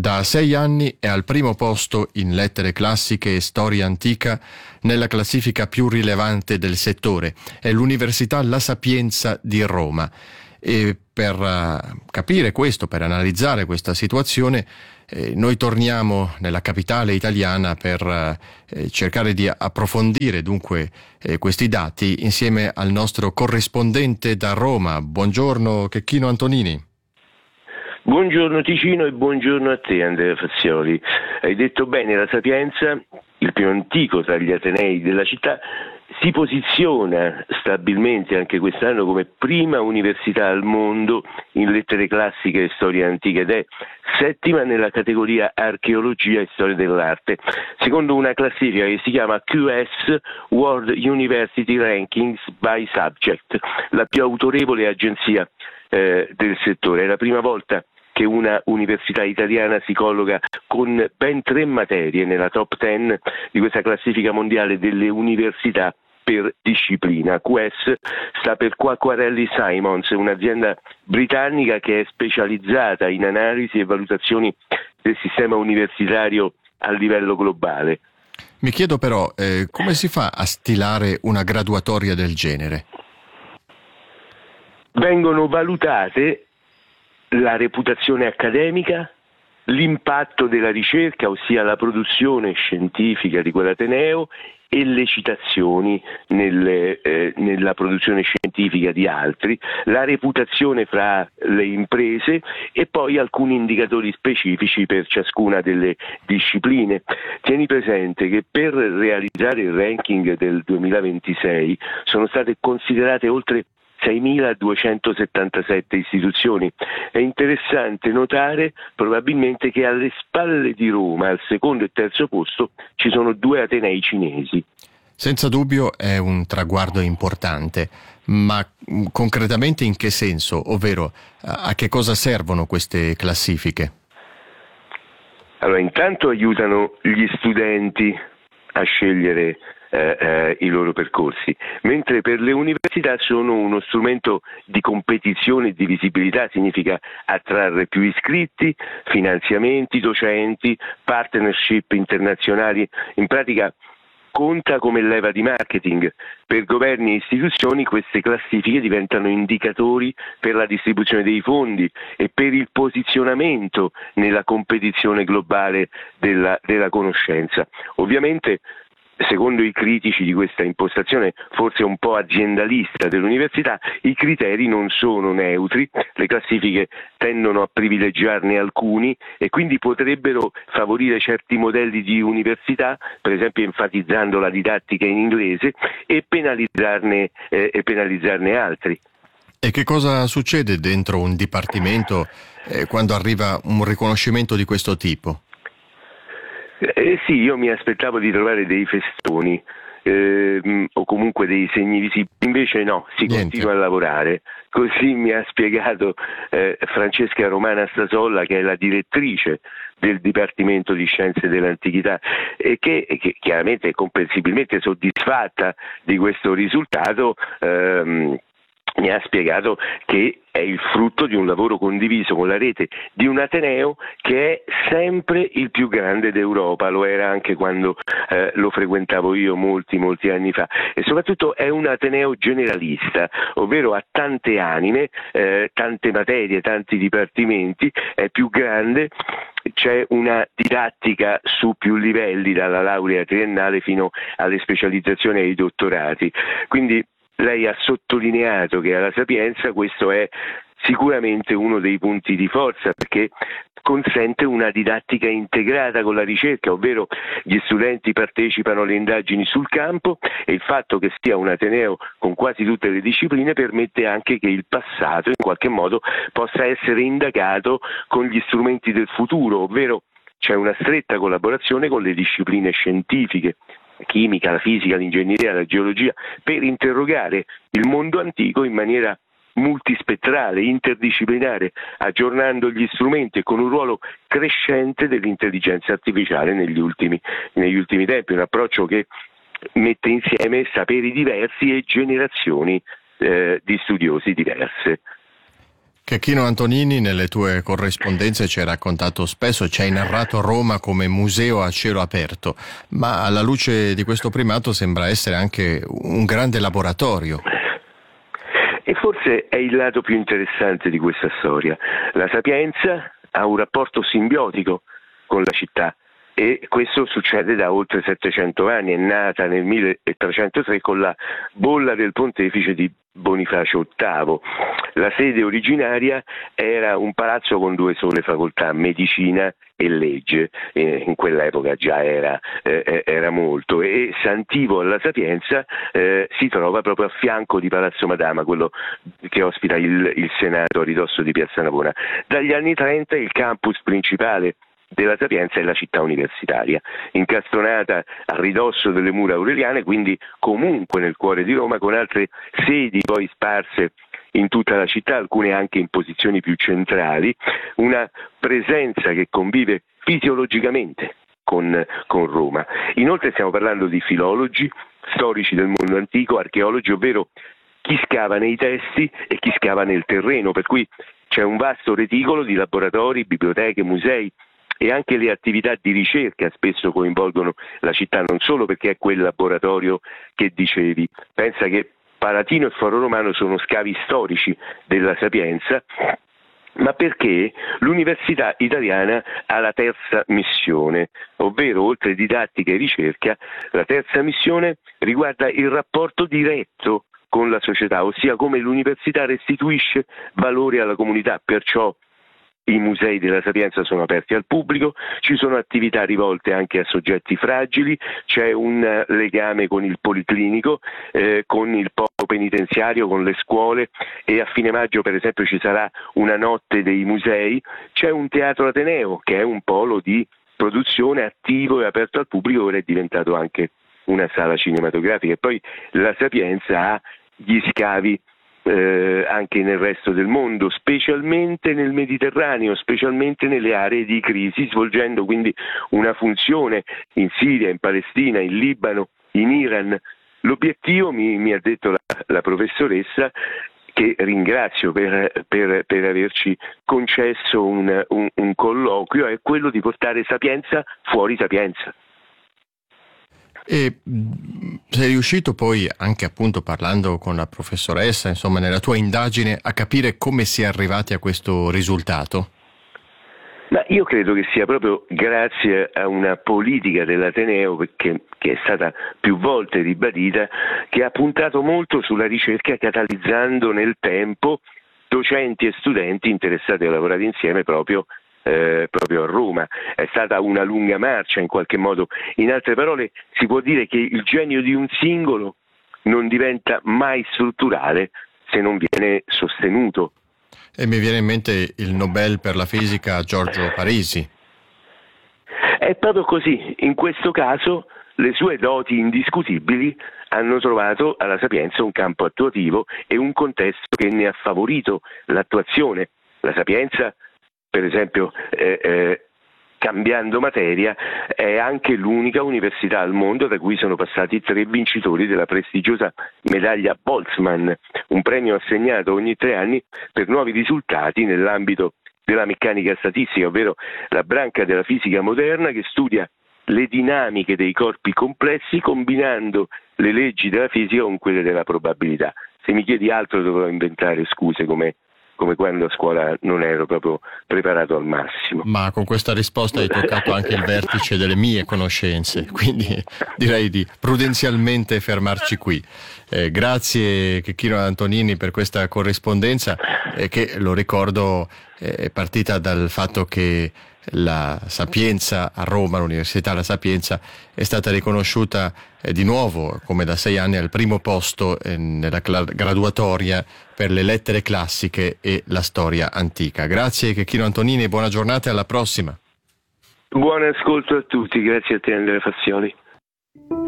Da 6 anni è al primo posto in lettere classiche e storia antica nella classifica più rilevante del settore. È l'Università La Sapienza di Roma. E per capire questo, per analizzare questa situazione, noi torniamo nella capitale italiana per cercare di approfondire dunque questi dati insieme al nostro corrispondente da Roma. Buongiorno Checchino Antonini. Buongiorno Ticino e buongiorno a te Andrea Fazioli. Hai detto bene, la Sapienza, il più antico tra gli atenei della città, si posiziona stabilmente anche quest'anno come prima università al mondo in lettere classiche e storia antica ed è settima nella categoria archeologia e storia dell'arte, secondo una classifica che si chiama QS World University Rankings by Subject, la più autorevole agenzia del settore. È la prima volta che una università italiana si colloca con ben 3 materie nella top 10 di questa classifica mondiale delle università per disciplina. QS sta per Quacquarelli Simons, un'azienda britannica che è specializzata in analisi e valutazioni del sistema universitario a livello globale. Mi chiedo però come si fa a stilare una graduatoria del genere? Vengono valutate la reputazione accademica, l'impatto della ricerca, ossia la produzione scientifica di quell'ateneo, e le citazioni nella produzione scientifica di altri, la reputazione fra le imprese e poi alcuni indicatori specifici per ciascuna delle discipline. Tieni presente che per realizzare il ranking del 2026 sono state considerate oltre 6.277 istituzioni. È interessante notare probabilmente che alle spalle di Roma, al secondo e terzo posto, ci sono 2 atenei cinesi. Senza dubbio è un traguardo importante, ma concretamente in che senso? Ovvero a che cosa servono queste classifiche? Allora, intanto aiutano gli studenti a scegliere i loro percorsi, mentre per le università sono uno strumento di competizione e di visibilità. Significa attrarre più iscritti, finanziamenti, docenti, partnership internazionali. In pratica conta come leva di marketing. Per governi e istituzioni queste classifiche diventano indicatori per la distribuzione dei fondi e per il posizionamento nella competizione globale della conoscenza. Ovviamente, secondo i critici di questa impostazione forse un po' aziendalista dell'università, i criteri non sono neutri, le classifiche tendono a privilegiarne alcuni e quindi potrebbero favorire certi modelli di università, per esempio enfatizzando la didattica in inglese, e penalizzarne altri. E che cosa succede dentro un dipartimento quando arriva un riconoscimento di questo tipo? Sì, io mi aspettavo di trovare dei festoni o comunque dei segni visibili, invece no, si continua a lavorare. Così mi ha spiegato Francesca Romana Stasolla, che è la direttrice del Dipartimento di Scienze dell'Antichità e che chiaramente è comprensibilmente soddisfatta di questo risultato. Mi ha spiegato che è il frutto di un lavoro condiviso con la rete di un ateneo che è sempre il più grande d'Europa, lo era anche quando lo frequentavo io molti anni fa, e soprattutto è un ateneo generalista, ovvero ha tante anime, tante materie, tanti dipartimenti, è più grande, c'è una didattica su più livelli, dalla laurea triennale fino alle specializzazioni e ai dottorati. Quindi lei ha sottolineato che alla Sapienza questo è sicuramente uno dei punti di forza, perché consente una didattica integrata con la ricerca, ovvero gli studenti partecipano alle indagini sul campo e il fatto che sia un ateneo con quasi tutte le discipline permette anche che il passato in qualche modo possa essere indagato con gli strumenti del futuro, ovvero c'è una stretta collaborazione con le discipline scientifiche, la chimica, la fisica, l'ingegneria, la geologia, per interrogare il mondo antico in maniera multispettrale, interdisciplinare, aggiornando gli strumenti e con un ruolo crescente dell'intelligenza artificiale negli ultimi tempi, un approccio che mette insieme saperi diversi e generazioni di studiosi diverse. Checchino Antonini, nelle tue corrispondenze ci hai raccontato spesso, ci hai narrato Roma come museo a cielo aperto, ma alla luce di questo primato sembra essere anche un grande laboratorio. E forse è il lato più interessante di questa storia. La Sapienza ha un rapporto simbiotico con la città e questo succede da oltre 700 anni, è nata nel 1303 con la bolla del pontefice di Bonifacio VIII. La sede originaria era un palazzo con due sole facoltà, medicina e legge, in quell'epoca già era molto, e Sant'Ivo alla Sapienza si trova proprio a fianco di Palazzo Madama, quello che ospita il Senato a ridosso di Piazza Navona. Dagli anni 30 il campus principale della Sapienza è la città universitaria, incastonata a ridosso delle mura aureliane, quindi comunque nel cuore di Roma, con altre sedi poi sparse in tutta la città, alcune anche in posizioni più centrali, una presenza che convive fisiologicamente con Roma. Inoltre stiamo parlando di filologi, storici del mondo antico, archeologi, ovvero chi scava nei testi e chi scava nel terreno, per cui c'è un vasto reticolo di laboratori, biblioteche, musei, e anche le attività di ricerca spesso coinvolgono la città, non solo perché è quel laboratorio che dicevi. Pensa che Palatino e Foro Romano sono scavi storici della Sapienza, ma perché l'Università Italiana ha la terza missione, ovvero oltre didattica e ricerca, la terza missione riguarda il rapporto diretto con la società, ossia come l'università restituisce valore alla comunità, perciò i musei della Sapienza sono aperti al pubblico, ci sono attività rivolte anche a soggetti fragili, c'è un legame con il policlinico, con il polo penitenziario, con le scuole, e a fine maggio per esempio ci sarà una notte dei musei, c'è un teatro Ateneo che è un polo di produzione attivo e aperto al pubblico, ora è diventato anche una sala cinematografica, e poi la Sapienza ha gli scavi anche nel resto del mondo, specialmente nel Mediterraneo, specialmente nelle aree di crisi, svolgendo quindi una funzione in Siria, in Palestina, in Libano, in Iran. L'obiettivo, mi ha detto la professoressa, che ringrazio per averci concesso un colloquio, è quello di portare Sapienza fuori Sapienza. E sei riuscito poi, anche appunto parlando con la professoressa, insomma nella tua indagine, a capire come si è arrivati a questo risultato? Ma io credo che sia proprio grazie a una politica dell'Ateneo che è stata più volte ribadita, che ha puntato molto sulla ricerca, catalizzando nel tempo docenti e studenti interessati a lavorare insieme proprio a Roma. È stata una lunga marcia in qualche modo. In altre parole, si può dire che il genio di un singolo non diventa mai strutturale se non viene sostenuto. E mi viene in mente il Nobel per la fisica Giorgio Parisi. È proprio così. In questo caso le sue doti indiscutibili hanno trovato alla Sapienza un campo attuativo e un contesto che ne ha favorito l'attuazione. La Sapienza, per esempio, cambiando materia, è anche l'unica università al mondo da cui sono passati 3 vincitori della prestigiosa medaglia Boltzmann, un premio assegnato ogni 3 anni per nuovi risultati nell'ambito della meccanica statistica, ovvero la branca della fisica moderna che studia le dinamiche dei corpi complessi combinando le leggi della fisica con quelle della probabilità. Se mi chiedi altro dovrò inventare scuse come quando a scuola non ero proprio preparato al massimo. Ma con questa risposta hai toccato anche il vertice delle mie conoscenze, quindi direi di prudenzialmente fermarci qui. Grazie Checchino Antonini per questa corrispondenza che, lo ricordo, è partita dal fatto che la Sapienza a Roma, l'Università La Sapienza, è stata riconosciuta di nuovo, come da 6 anni, al primo posto nella graduatoria per le lettere classiche e la storia antica. Grazie Checchino Antonini, buona giornata e alla prossima. Buon ascolto a tutti, grazie a te Andrea Fazioli.